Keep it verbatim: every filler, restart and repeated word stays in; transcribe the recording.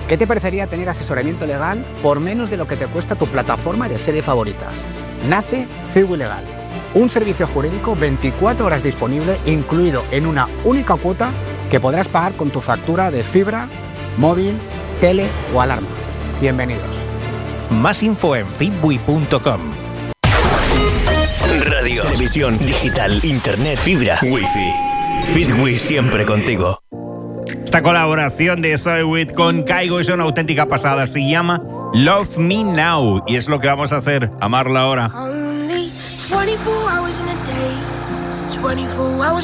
¿Qué te parecería tener asesoramiento legal por menos de lo que te cuesta tu plataforma de series favoritas? Nace Ciwi Legal, un servicio jurídico veinticuatro horas disponible, incluido en una única cuota que podrás pagar con tu factura de fibra, móvil, tele o alarma. Bienvenidos. Más info en fitwi punto com. Radio, televisión, digital, internet, fibra, wifi. Fitwi siempre contigo. Esta colaboración de Soy con Kygo es una auténtica pasada. Se llama Love Me Now y es lo que vamos a hacer, amarla ahora. Only twenty-four hours in a day, twenty-four hours